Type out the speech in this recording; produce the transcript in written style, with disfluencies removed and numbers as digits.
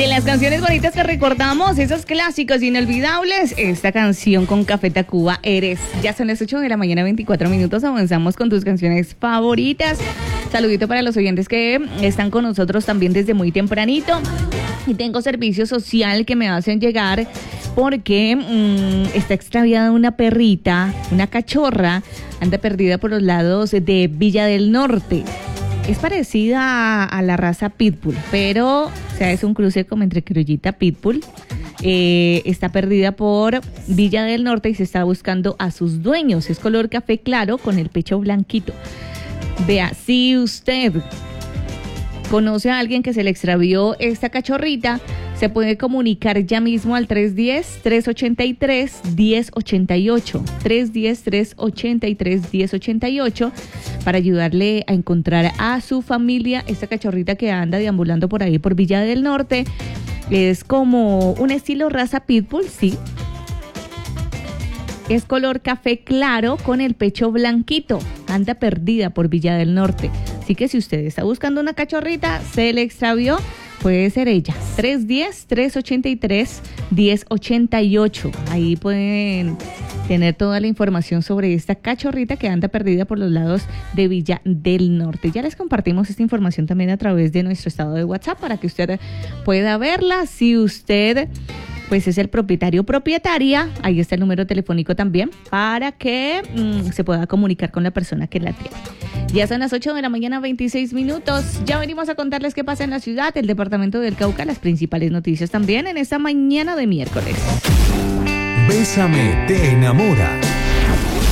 De las canciones bonitas que recordamos, esos clásicos inolvidables, esta canción con Café Tacuba, Eres. Ya son las 8 de la mañana, 24 minutos, avanzamos con tus canciones favoritas. Saludito para los oyentes que están con nosotros también desde muy tempranito. Y tengo servicio social que me hacen llegar porque está extraviada una perrita, una cachorra, anda perdida por los lados de Villa del Norte. Es parecida a la raza Pitbull, pero o sea, es un cruce como entre criollita Pitbull. Está perdida por Villa del Norte y se está buscando a sus dueños. Es color café claro con el pecho blanquito. Vea, si usted conoce a alguien que se le extravió esta cachorrita, se puede comunicar ya mismo al 310-383-1088. 310-383-1088 para ayudarle a encontrar a su familia. Esta cachorrita que anda deambulando por ahí por Villa del Norte es como un estilo raza Pitbull, sí. Es color café claro con el pecho blanquito. Anda perdida por Villa del Norte. Así que si usted está buscando una cachorrita, se le extravió, puede ser ella. 310-383-1088. Ahí pueden tener toda la información sobre esta cachorrita que anda perdida por los lados de Villa del Norte. Ya les compartimos esta información también a través de nuestro estado de WhatsApp para que usted pueda verla. Si usted pues es el propietaria, ahí está el número telefónico también para que se pueda comunicar con la persona que la tiene. Ya son las 8 de la mañana, 26 minutos. Ya venimos a contarles qué pasa en la ciudad, el departamento del Cauca, las principales noticias también en esta mañana de miércoles. Bésame, te enamora.